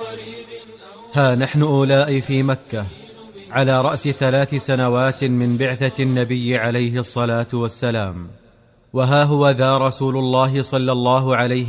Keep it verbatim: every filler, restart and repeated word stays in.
ها نحن أولاء في مكة على رأس ثلاث سنوات من بعثة النبي عليه الصلاة والسلام، وها هو ذا رسول الله صلى الله عليه